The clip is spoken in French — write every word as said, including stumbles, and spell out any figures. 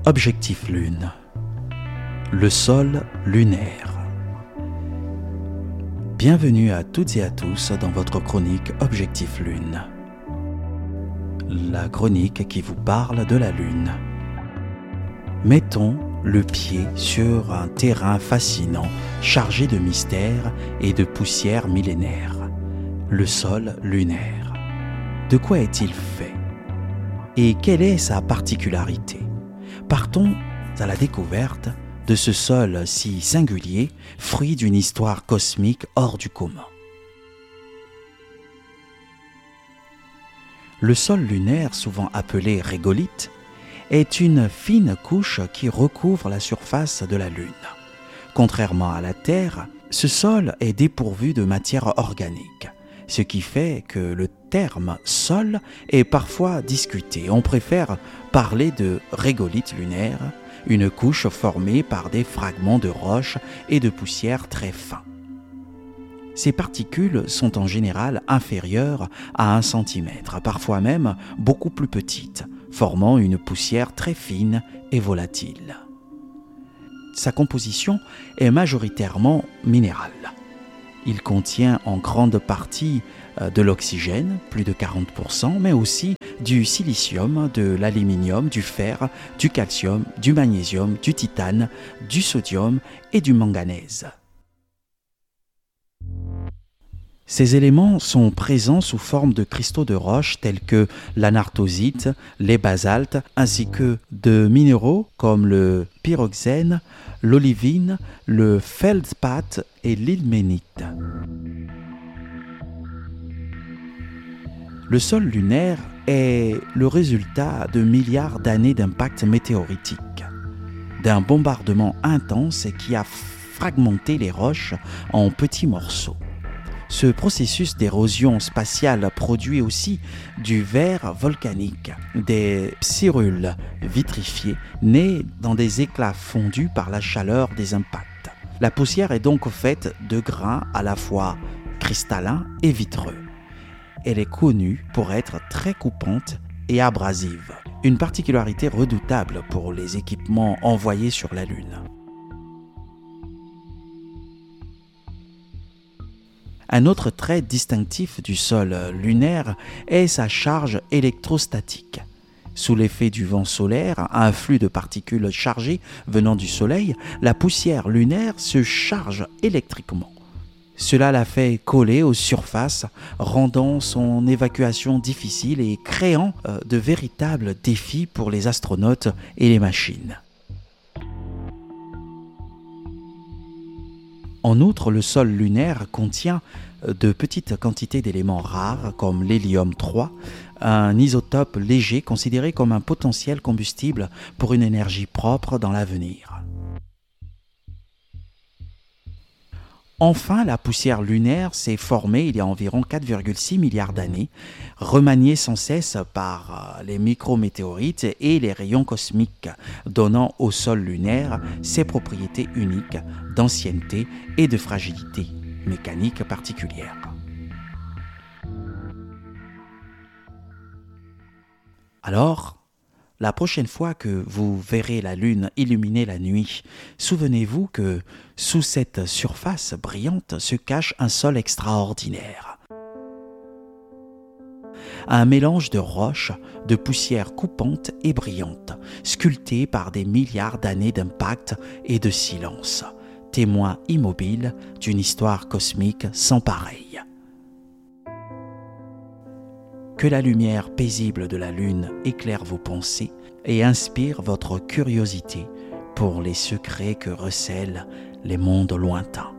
Objectif Lune. Le sol lunaire. Bienvenue à toutes et à tous dans votre chronique Objectif Lune. La chronique qui vous parle de la Lune. Mettons le pied sur un terrain fascinant, chargé de mystères et de poussière millénaire. Le sol lunaire. De quoi est-il fait? Et quelle est sa particularité? Partons à la découverte de ce sol si singulier, fruit d'une histoire cosmique hors du commun. Le sol lunaire, souvent appelé régolithe, est une fine couche qui recouvre la surface de la Lune. Contrairement à la Terre, ce sol est dépourvu de matière organique, ce qui fait que le terme « sol » est parfois discuté. On préfère parler de régolithe lunaire, une couche formée par des fragments de roches et de poussière très fins. Ces particules sont en général inférieures à un centimètre, parfois même beaucoup plus petites, formant une poussière très fine et volatile. Sa composition est majoritairement minérale. Il contient en grande partie de l'oxygène, plus de quarante pour cent, mais aussi du silicium, de l'aluminium, du fer, du calcium, du magnésium, du titane, du sodium et du manganèse. Ces éléments sont présents sous forme de cristaux de roche tels que l'anarthosite, les basaltes, ainsi que de minéraux comme le pyroxène, l'olivine, le feldspath et l'ilménite. Le sol lunaire est le résultat de milliards d'années d'impact météoritique, d'un bombardement intense qui a fragmenté les roches en petits morceaux. Ce processus d'érosion spatiale produit aussi du verre volcanique, des psyrules vitrifiées nées dans des éclats fondus par la chaleur des impacts. La poussière est donc faite de grains à la fois cristallins et vitreux. Elle est connue pour être très coupante et abrasive, une particularité redoutable pour les équipements envoyés sur la Lune. Un autre trait distinctif du sol lunaire est sa charge électrostatique. Sous l'effet du vent solaire, un flux de particules chargées venant du Soleil, la poussière lunaire se charge électriquement. Cela la fait coller aux surfaces, rendant son évacuation difficile et créant de véritables défis pour les astronautes et les machines. En outre, le sol lunaire contient de petites quantités d'éléments rares comme l'hélium trois, un isotope léger considéré comme un potentiel combustible pour une énergie propre dans l'avenir. Enfin, la poussière lunaire s'est formée il y a environ quatre virgule six milliards d'années, remaniée sans cesse par les micrométéorites et les rayons cosmiques, donnant au sol lunaire ses propriétés uniques d'ancienneté et de fragilité mécanique particulière. Alors, la prochaine fois que vous verrez la Lune illuminée la nuit, souvenez-vous que sous cette surface brillante se cache un sol extraordinaire. Un mélange de roches, de poussière coupante et brillante, sculpté par des milliards d'années d'impact et de silence, témoin immobile d'une histoire cosmique sans pareille. Que la lumière paisible de la Lune éclaire vos pensées et inspire votre curiosité pour les secrets que recèlent les mondes lointains.